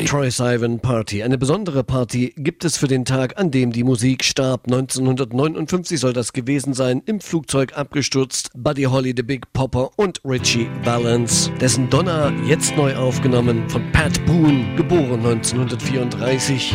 Party. Troye Sivan Party. Eine besondere Party gibt es für den Tag, an dem die Musik starb. 1959 soll das gewesen sein. Im Flugzeug abgestürzt. Buddy Holly, The Big Popper und Ritchie Valens. Dessen Donna jetzt neu aufgenommen von Pat Boone, geboren 1934.